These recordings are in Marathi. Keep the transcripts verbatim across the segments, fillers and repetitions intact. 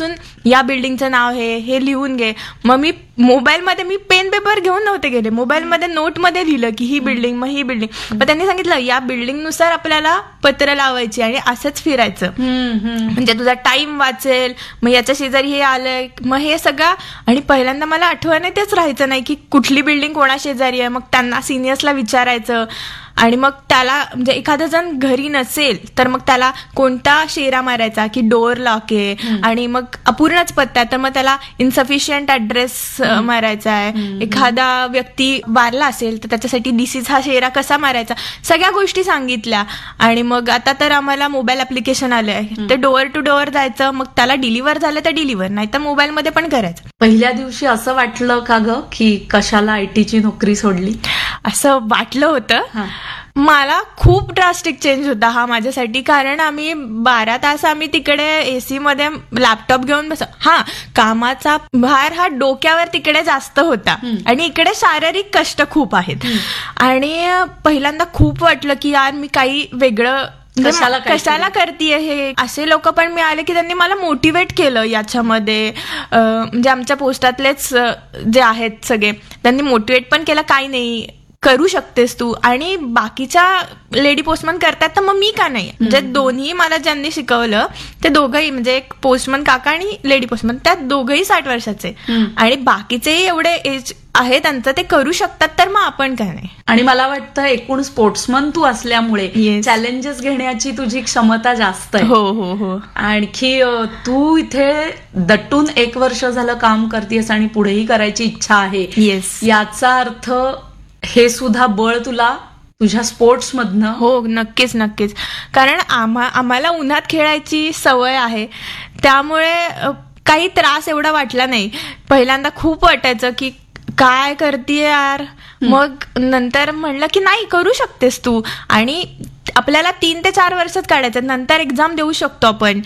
आल्यापासून या बिल्डिंगचं नाव हे हे लिहून घे. मग मी मोबाईलमध्ये मी पेन पेपर घेऊन नव्हते गेले, मोबाईलमध्ये नोटमध्ये लिहिलं की ही बिल्डिंग, मग ही बिल्डिंग. मग त्यांनी सांगितलं या बिल्डिंग नुसार आपल्याला पत्र लावायची आणि असंच फिरायचं, म्हणजे तुझा टाइम वाचेल. मग याच्या शेजारी हे आलंय, मग हे सगळं. आणि पहिल्यांदा मला आठवण तेच राहायचं नाही की कुठली बिल्डिंग कोणा शेजारी आहे. मग त्यांना सिनियर्सला विचारायचं. आणि मग त्याला म्हणजे एखादा जण घरी नसेल तर मग त्याला कोणता शेरा मारायचा की डोअर लॉक आहे, आणि मग अपूर्णच पत्ता तर मग त्याला इनसफिशियंट ऍड्रेस मारायचा आहे. एखादा व्यक्ती वारला असेल तर त्याच्यासाठी डिसीज हा शेरा कसा मारायचा, सगळ्या गोष्टी सांगितल्या. आणि मग आता तर आम्हाला मोबाईल ऍप्लिकेशन आलंय, ते डोअर टू डोअर जायचं, मग त्याला डिलिव्हर झालं तर डिलिव्हर, नाही तर मोबाईलमध्ये पण करायचं. पहिल्या दिवशी असं वाटलं का ग की कशाला आयटीची नोकरी सोडली? असं वाटलं होतं. मला खूप ड्रास्टिक चेंज होता हा माझ्यासाठी, कारण आम्ही बारा तास आम्ही तिकडे एसी मध्ये लॅपटॉप घेऊन बस. हा, कामाचा भार हा डोक्यावर तिकडे जास्त होता आणि इकडे शारीरिक कष्ट खूप आहेत. आणि पहिल्यांदा खूप वाटलं की यार मी काही वेगळं कशाला कशाला करतीये हे. असे लोक पण मिळाले की त्यांनी मला मोटिवेट केलं याच्यामध्ये. म्हणजे आमच्या पोस्टातलेच जे आहेत सगळे, त्यांनी मोटिवेट पण केलं, काही नाही करू शकतेस तू. आणि बाकीच्या लेडी पोस्टमन करतात तर मग मी का नाही. म्हणजे दोन्ही मला ज्यांनी शिकवलं ते दोघंही, म्हणजे एक पोस्टमन काका आणि लेडी पोस्टमन, त्यात दोघंही साठ वर्षाचे आणि बाकीचेही एवढे एज आहे त्यांचं, ते करू शकतात, तर मग आपण काय नाही. आणि मला वाटतं एकूण स्पोर्ट्समन तू असल्यामुळे चॅलेंजेस घेण्याची तुझी क्षमता जास्त आहे. हो हो हो. आणखी तू इथे दट्टून एक वर्ष झालं काम करतेस आणि पुढेही करायची इच्छा आहे. येस, याचा अर्थ हे सुद्धा बळ तुला तुझ्या स्पोर्ट्स मधनं. हो, नक्कीच नक्कीच. कारण आम्हा आम्हाला उन्हात खेळायची सवय आहे, त्यामुळे काही त्रास एवढा वाटला नाही. पहिल्यांदा खूप वाटायचं की काय करतीये यार, मग नंतर म्हणलं की नाही करू शकतेस तू. आणि आपल्याला तीन ते चार वर्षच काढायचं, नंतर एक्झाम देऊ शकतो आपण.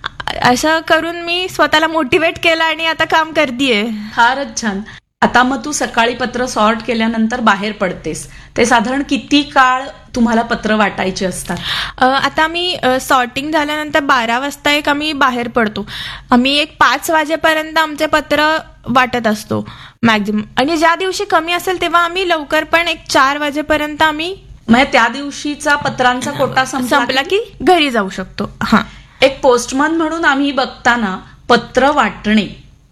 असं करून मी स्वतःला मोटिवेट केलं आणि आता काम करतेय. फारच छान. आता मग तू सकाळी पत्र सॉर्ट केल्यानंतर बाहेर पडतेस, ते साधारण किती काळ तुम्हाला पत्र वाटायचे असतात? आता मी सॉर्टिंग झाल्यानंतर बारा वाजता एक आम्ही बाहेर पडतो. आम्ही एक पाच वाजेपर्यंत आमचे पत्र वाटत असतो मॅक्झिमम. आणि ज्या दिवशी कमी असेल तेव्हा आम्ही लवकर पण एक चार वाजेपर्यंत आम्ही, म्हणजे त्या दिवशीचा पत्रांचा कोटा संपला की घरी जाऊ शकतो. हा, एक पोस्टमन म्हणून आम्ही बघताना पत्र वाटणे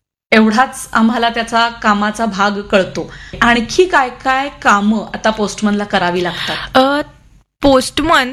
एवढाच आम्हाला त्याचा कामाचा भाग कळतो. आणखी काय काय कामं आता पोस्टमनला करावी लागतात? पोस्टमन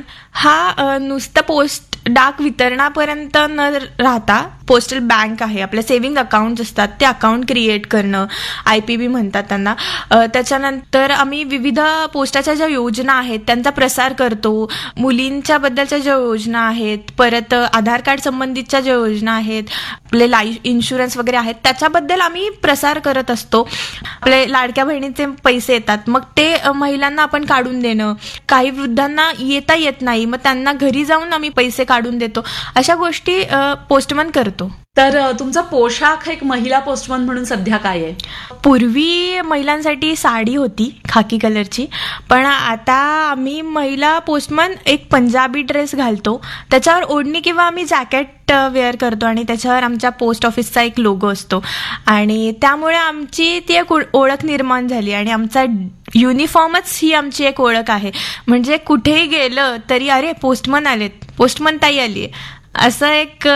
हा नुसतं पोस्ट डाक वितरणापर्यंत न राहता पोस्टल बँक आहे, आपले सेव्हिंग अकाउंट असतात ते अकाउंट क्रिएट करणं, आय पी बी म्हणतात त्यांना. त्याच्यानंतर आम्ही विविध पोस्टाच्या ज्या योजना आहेत त्यांचा प्रसार करतो. मुलींच्या बद्दलच्या ज्या योजना आहेत, परत आधार कार्ड संबंधितच्या ज्या योजना आहेत, आपले लाईफ इन्शुरन्स वगैरे आहेत त्याच्याबद्दल आम्ही प्रसार करत असतो. आपले लाडक्या बहिणीचे पैसे येतात, मग ते महिलांना आपण काढून देणं. काही वृद्धांना येता येत नाही, मग त्यांना घरी जाऊन आम्ही पैसे काढून देतो. अशा गोष्टी पोस्टमन करतो. तर तुमचा पोशाख एक महिला पोस्टमन म्हणून सध्या काय आहे? पूर्वी महिलांसाठी साडी होती खाकी कलरची, पण आता आम्ही महिला पोस्टमन एक पंजाबी ड्रेस घालतो, त्याच्यावर ओढणी किंवा आम्ही जॅकेट वेअर करतो आणि त्याच्यावर आमच्या पोस्ट ऑफिसचा एक लोगो असतो. आणि त्यामुळे आमची ती एक ओळख निर्माण झाली आणि आमचा युनिफॉर्मच ही आमची एक ओळख आहे. म्हणजे कुठेही गेलं तरी अरे पोस्टमन आलेत, पोस्टमन ताई आली, असं एक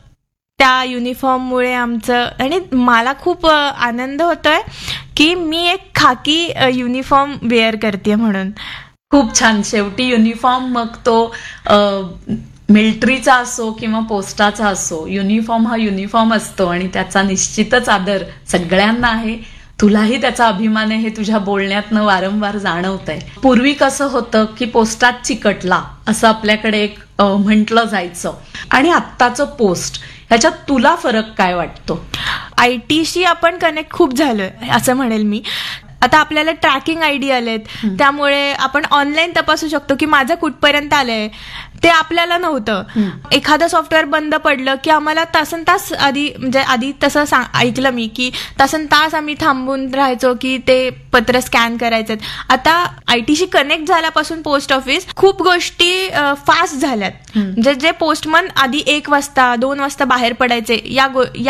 त्या युनिफॉर्ममुळे आमचं. आणि मला खूप आनंद होतोय की मी एक खाकी युनिफॉर्म वेअर करते म्हणून. खूप छान. शेवटी युनिफॉर्म मग तो मिलिटरीचा असो किंवा पोस्टाचा असो, युनिफॉर्म हा युनिफॉर्म असतो आणि त्याचा निश्चितच आदर सगळ्यांना आहे. तुलाही त्याचा अभिमान आहे हे तुझ्या बोलण्यातनं वारंवार जाणवत आहे. पूर्वी कसं होतं की पोस्टात चिकटला असं आपल्याकडे एक म्हटलं जायचं, आणि आत्ताचं पोस्ट, ह्याच्यात तुला फरक काय वाटतो? आयटीशी आपण कनेक्ट खूप झालोय असं म्हणेल मी. आता आपल्याला ट्रॅकिंग आयडी आलेत, त्यामुळे आपण ऑनलाईन तपासू शकतो की माझं कुठपर्यंत आलंय. ते आपल्याला नव्हतं. एखादं सॉफ्टवेअर बंद पडलं की आम्हाला तासन तास आधी, म्हणजे आधी तसं ऐकलं मी की तासन तास आम्ही थांबून राहायचो की ते पत्र स्कॅन करायचे. आता आयटीशी कनेक्ट झाल्यापासून पोस्ट ऑफिस खूप गोष्टी फास्ट झाल्यात. म्हणजे जे पोस्टमन आधी एक वाजता दोन वाजता बाहेर पडायचे, या